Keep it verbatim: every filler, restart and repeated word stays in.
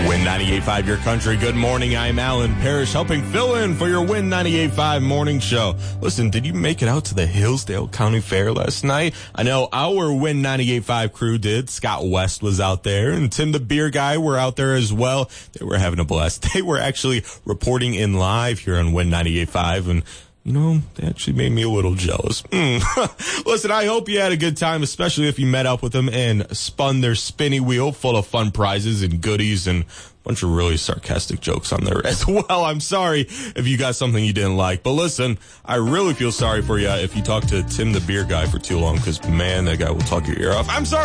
Win ninety-eight point five, your country. Good morning. I'm Alan Parrish, helping fill in for your Win ninety-eight point five morning show. Listen, did you make it out to the Hillsdale County Fair last night? I know our Win ninety-eight point five crew did. Scott West was out there, and Tim the Beer Guy were out there as well. They were having a blast. They were actually reporting in live here on Win ninety-eight point five, and you know, they actually made me a little jealous. Mm. Listen, I hope you had a good time, especially if you met up with them and spun their spinny wheel full of fun prizes and goodies and a bunch of really sarcastic jokes on there as well. I'm sorry if you got something you didn't like. But listen, I really feel sorry for you if you talk to Tim the Beer Guy for too long, because, man, that guy will talk your ear off. I'm sorry.